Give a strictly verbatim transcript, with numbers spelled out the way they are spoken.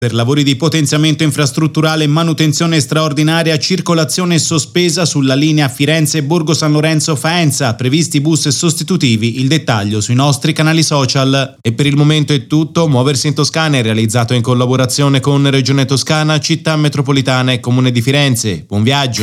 Per lavori di potenziamento infrastrutturale, manutenzione straordinaria, circolazione sospesa sulla linea Firenze-Borgo San Lorenzo-Faenza, previsti bus sostitutivi, il dettaglio sui nostri canali social. E per il momento è tutto. Muoversi in Toscana è realizzato in collaborazione con Regione Toscana, Città Metropolitana e Comune di Firenze. Buon viaggio!